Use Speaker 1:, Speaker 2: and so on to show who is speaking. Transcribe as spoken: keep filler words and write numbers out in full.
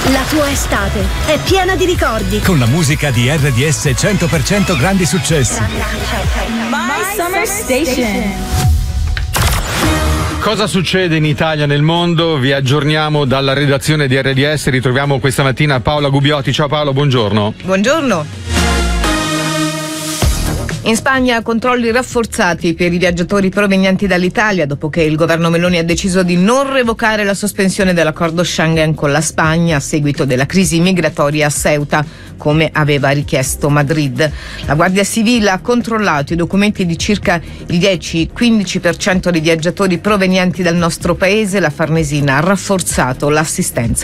Speaker 1: La tua estate è piena di ricordi.
Speaker 2: Con la musica di R D S cento per cento grandi successi.
Speaker 3: My Summer Station.
Speaker 4: Cosa succede in Italia e nel mondo? Vi aggiorniamo dalla redazione di R D S. Ritroviamo questa mattina Paola Gubbiotti. Ciao Paolo, buongiorno.
Speaker 5: Buongiorno. In Spagna controlli rafforzati per i viaggiatori provenienti dall'Italia dopo che il governo Meloni ha deciso di non revocare la sospensione dell'accordo Schengen con la Spagna a seguito della crisi migratoria a Ceuta, come aveva richiesto Madrid. La Guardia Civile ha controllato i documenti di circa il dieci quindici per cento dei viaggiatori provenienti dal nostro paese. La Farnesina ha rafforzato l'assistenza